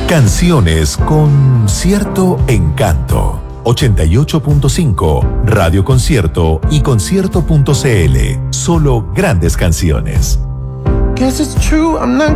Canciones con cierto encanto. 88.5, Radio Concierto y concierto.cl. Solo grandes canciones. Guess it's true, I'm not